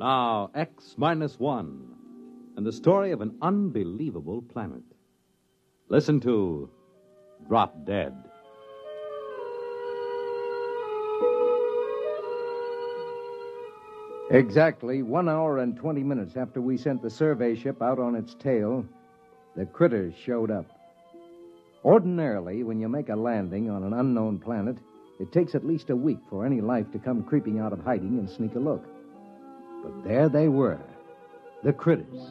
Now, X-1, and the story of an unbelievable planet. Listen to Drop Dead. Exactly 1 hour and 20 minutes after we sent the survey ship out on its tail, the critters showed up. Ordinarily, when you make a landing on an unknown planet, it takes at least a week for any life to come creeping out of hiding and sneak a look. But there they were, the critters.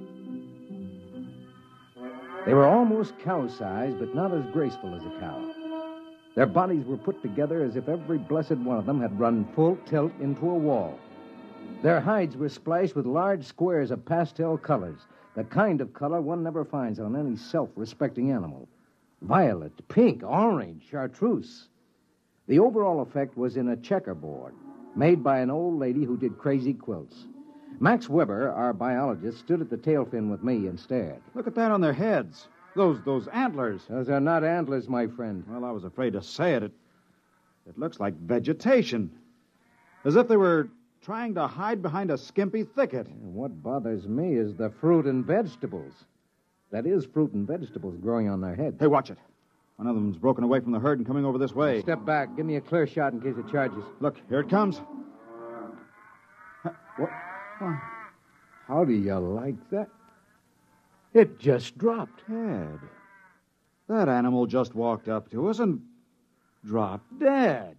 They were almost cow-sized, but not as graceful as a cow. Their bodies were put together as if every blessed one of them had run full tilt into a wall. Their hides were splashed with large squares of pastel colors, the kind of color one never finds on any self-respecting animal. Violet, pink, orange, chartreuse. The overall effect was in a checkerboard, made by an old lady who did crazy quilts. Max Weber, our biologist, stood at the tail fin with me and stared. Look at that on their heads. Those antlers. Those are not antlers, my friend. Well, I was afraid to say it. It looks like vegetation. As if they were trying to hide behind a skimpy thicket. And what bothers me is the fruit and vegetables. That is, fruit and vegetables growing on their heads. Hey, watch it. One of them's broken away from the herd and coming over this way. Step back. Give me a clear shot in case it charges. Look, here it comes. What? How do you like that? It just dropped. Ed, that animal just walked up to us and dropped dead.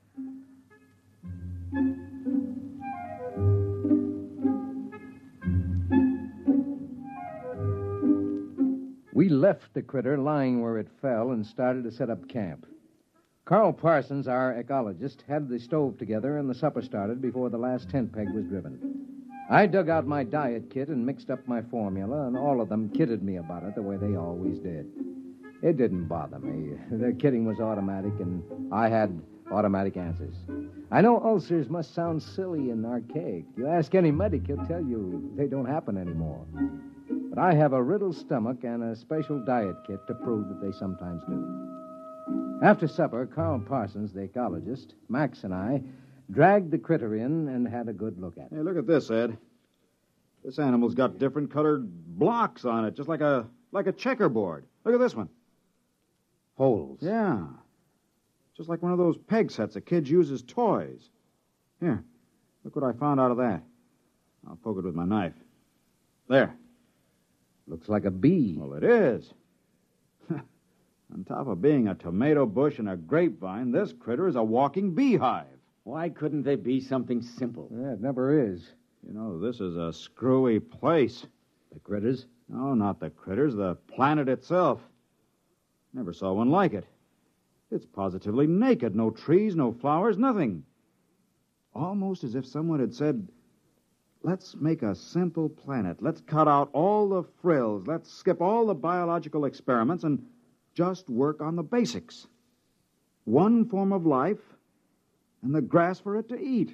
We left the critter lying where it fell and started to set up camp. Carl Parsons, our ecologist, had the stove together and the supper started before the last tent peg was driven. I dug out my diet kit and mixed up my formula, and all of them kidded me about it the way they always did. It didn't bother me. Their kidding was automatic, and I had automatic answers. I know ulcers must sound silly and archaic. You ask any medic, he'll tell you they don't happen anymore. But I have a riddled stomach and a special diet kit to prove that they sometimes do. After supper, Carl Parsons, the ecologist, Max, and I dragged the critter in and had a good look at it. Hey, look at this, Ed. This animal's got different colored blocks on it, just like a checkerboard. Look at this one. Holes. Yeah. Just like one of those peg sets that kids use as toys. Here, look what I found out of that. I'll poke it with my knife. There. Looks like a bee. Well, it is. On top of being a tomato bush and a grapevine, this critter is a walking beehive. Why couldn't they be something simple? Yeah, it never is. You know, this is a screwy place. The critters? No, not the critters, the planet itself. Never saw one like it. It's positively naked. No trees, no flowers, nothing. Almost as if someone had said, let's make a simple planet. Let's cut out all the frills. Let's skip all the biological experiments and just work on the basics. One form of life and the grass for it to eat.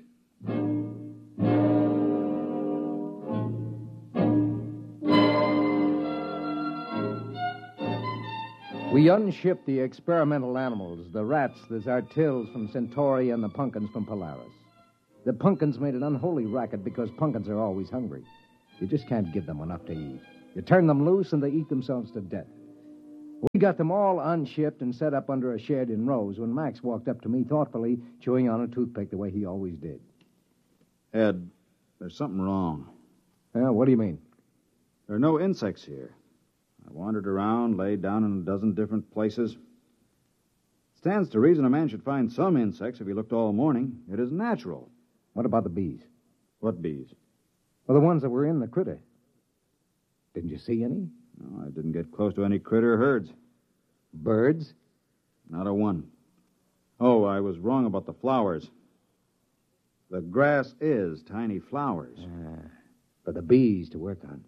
We unshipped the experimental animals, the rats, the zartils from Centauri, and the pumpkins from Polaris. The pumpkins made an unholy racket because pumpkins are always hungry. You just can't give them enough to eat. You turn them loose and they eat themselves to death. We got them all unshipped and set up under a shed in rows when Max walked up to me thoughtfully, chewing on a toothpick the way he always did. Ed, there's something wrong. Yeah, what do you mean? There are no insects here. I wandered around, laid down in a dozen different places. Stands to reason a man should find some insects if he looked all morning. It is natural. What about the bees? What bees? Well, the ones that were in the critter. Didn't you see any? No, I didn't get close to any critter herds. Birds? Not a one. Oh, I was wrong about the flowers. The grass is tiny flowers. For the bees to work on.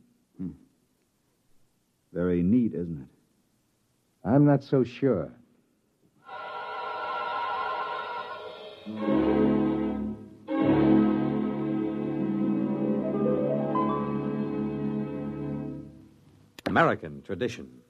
Very neat, isn't it? I'm not so sure. American tradition.